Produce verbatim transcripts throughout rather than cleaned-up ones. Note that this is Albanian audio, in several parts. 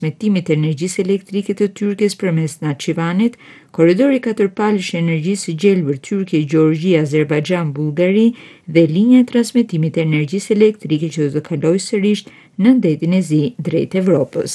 transmetimit të energjisë elektrike të Turqisë përmes Naçivanit, korridori katërpalësh i energjisë së gjelbër Turqi, Gjeorgji, Azerbajxhan, Bullgari dhe linja e transmetimit të energjisë elektrike që do të kalojë sërish në ndetin e Zi drejt Evropës.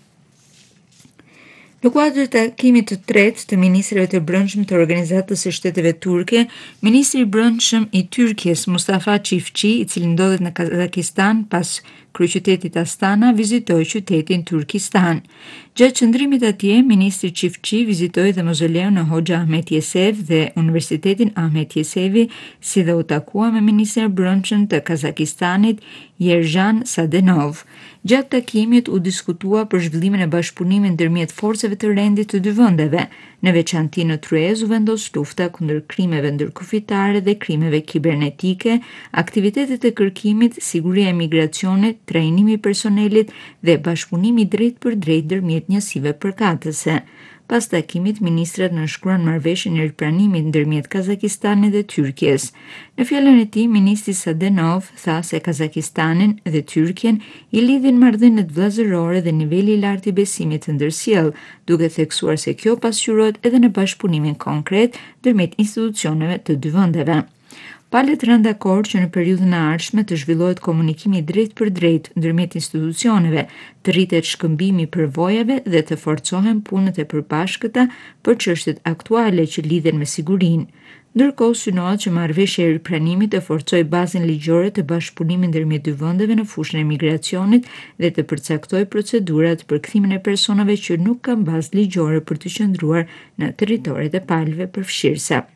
Në kuadër të takimit të tretë të ministrave të brendshëm të Organizatës së Shteteve Turke, ministri i brendshëm i Turqisë Mustafa Çiftçi, i cili ndodhet në Kazakistan pas kryeqytetit Astana, vizitoi qytetin Turkistan. Gjatë qëndrimit atje, ministri Çiftçi vizitoi dhe mauzoleun e Hoxha Ahmet Yesevi dhe Universitetin Ahmet Yesevi, si dhe u takua me ministrin e brendshëm të Kazakistanit, Yerjan Sadenov. Gjatë takimit u diskutua për zhvillimin e bashkëpunimit ndërmjet forcave të rendit të dy vendeve. Në veçanti në Tryez u vendos lufta kundër krimeve ndërkufitare dhe krimeve kibernetike, aktivitetet e kërkimit, siguria e migracionit, trajnimi i personelit dhe bashkëpunimi drejt për drejt ndërmjet njësive përkatëse. Pas takimit, ministrat nënshkruan marrëveshjen e ripranimit ndërmjet Kazakistanit dhe Turqisë. Në fjalën e tij, ministri Sadenov tha se Kazakistanin dhe Turqien i lidhin marrëdhëniet vëllazërore dhe niveli i lartë i besimit të ndërsjellë, duke theksuar se kjo pasqyrohet edhe në bashkëpunimin konkret ndërmjet institucioneve të dy vendeve. Palët rënë dakord që në periudhën e ardhshme të zhvillohet komunikimi drejt për drejt ndërmjet institucioneve, të rritet shkëmbimi i përvojave dhe të forcohen punët e përbashkëta për çështjet aktuale që lidhen me sigurinë. Ndërkohë, synohet që marrëveshja e ripranimit të forcojë bazën ligjore të bashkëpunimit ndërmjet dy vendeve në fushën e migracionit dhe të përcaktojë procedurat për kthimin e personave që nuk kanë bazë ligjore për të qëndruar në territoret e palëve përfshirëse.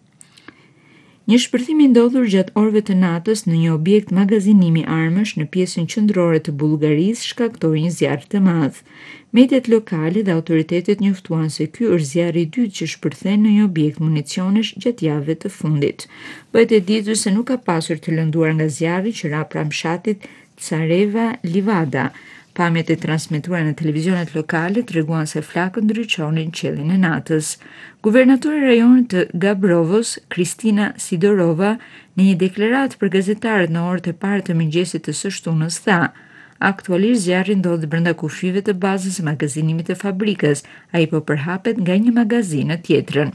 Një shpërthim i ndodhur gjatë orëve të natës në një objekt magazinimi armësh në pjesën qendrore të Bullgarisë shkaktoi një zjarr të madh. Mediat lokale dhe autoritetet njoftuan se ky është zjarri i dytë që shpërthen në një objekt municionesh gjatë javëve të fundit. Bëhet e ditur se nuk ka pasur të lënduar nga zjarri që ra pranë fshatit Tsareva Livada. Pamjet e transmetuara në televizionet lokale treguan se flakët ndriçonin qiellin e natës. Guvernatori i rajonit të Gabrovos, Kristina Sidorova, në një deklaratë për gazetarët në orët e para të mëngjesit të së shtunës tha: "Aktualisht zjarri ndodhet brenda kufijve të bazës së magazinimit të fabrikës, ai po përhapet nga një magazin në tjetrën."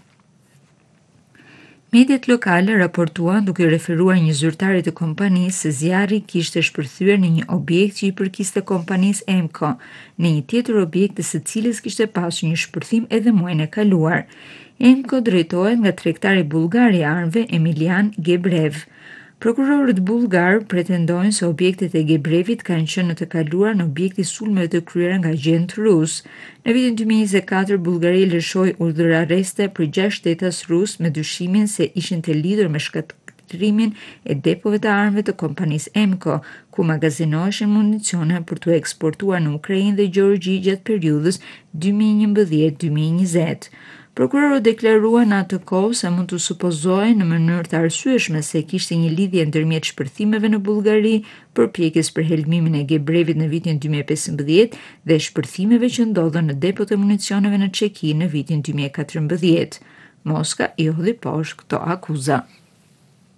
Mediat lokale raportuan duke referuar një zyrtari të kompanisë se zjarri kishte shpërthyer në një objekt që i përkiste kompanisë Emco, në një tjetër objekt të së cilës kishte pasur një shpërthim edhe muajin e kaluar. Emco drejtohet nga tregtari bullgar i armëve Emilian Gebrev. Prokurorët bullgar pretendojnë se objektet e Gebrevit kanë qenë në të kaluar në objekte i sulmeve të kryera nga agjentë rus. Në vitin dy mijë e njëzet e katër, Bullgaria lëshoi urdhër arreste për gjashtë shtetas rus me dyshimin se ishin të lidhur me shkatrimin e depove të armëve të kompanisë Emco, ku magazinoheshin municione për t'u eksportuar në Ukrainë dhe Gjeorgji gjatë periudhës dy mijë e njëmbëdhjetë dy mijë e njëzet. Prokurorët deklaruan në atë kohë se mund të supozohej në mënyrë të arsyeshme se kishte një lidhje ndërmjet shpërthimeve në Bullgari, përpjekjes për helmimin e Gebrevit në vitin dy mijë e pesëmbëdhjetë dhe shpërthimeve që ndodhen në depot e municioneve në Çeki në vitin dy mijë e katërmbëdhjetë. Moska i hodhi poshtë këto akuza.